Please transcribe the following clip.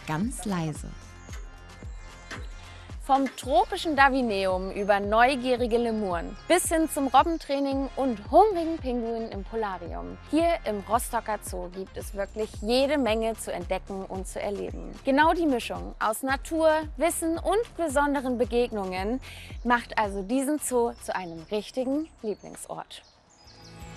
ganz leise. Vom tropischen Davineum über neugierige Lemuren bis hin zum Robbentraining und hungrigen Pinguinen im Polarium. Hier im Rostocker Zoo gibt es wirklich jede Menge zu entdecken und zu erleben. Genau die Mischung aus Natur, Wissen und besonderen Begegnungen macht also diesen Zoo zu einem richtigen Lieblingsort.